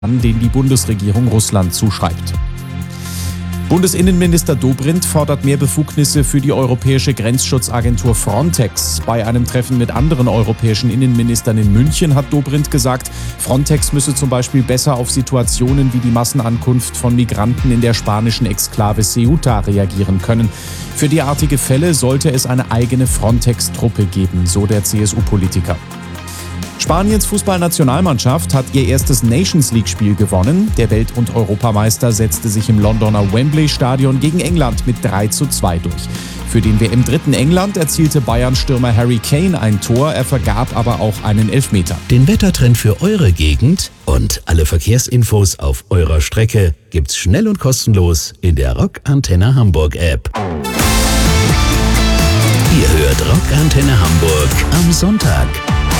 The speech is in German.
den die Bundesregierung Russland zuschreibt. Bundesinnenminister Dobrindt fordert mehr Befugnisse für die europäische Grenzschutzagentur Frontex. Bei einem Treffen mit anderen europäischen Innenministern in München hat Dobrindt gesagt, Frontex müsse zum Beispiel besser auf Situationen wie die Massenankunft von Migranten in der spanischen Exklave Ceuta reagieren können. Für derartige Fälle sollte es eine eigene Frontex-Truppe geben, so der CSU-Politiker. Spaniens Fußballnationalmannschaft hat ihr erstes Nations-League-Spiel gewonnen. Der Welt- und Europameister setzte sich im Londoner Wembley-Stadion gegen England mit 3:2 durch. Für den WM-Dritten England erzielte Bayern-Stürmer Harry Kane ein Tor, er vergab aber auch einen Elfmeter. Den Wettertrend für eure Gegend und alle Verkehrsinfos auf eurer Strecke gibt's schnell und kostenlos in der Rock Antenne Hamburg App. Ihr hört Rock Antenne Hamburg am Sonntag.